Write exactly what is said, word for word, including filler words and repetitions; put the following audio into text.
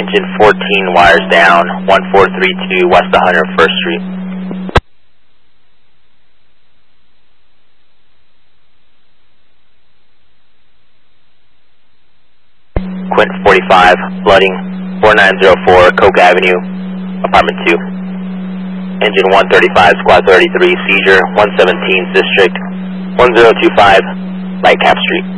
Engine fourteen, wires down, one four three two West one hundred first Street. Quint forty-five, flooding, four nine zero four Coke Avenue, apartment two. Engine one thirty-five, squad thirty-three, seizure, one seventeen, District, one zero two five, Lightcap Street.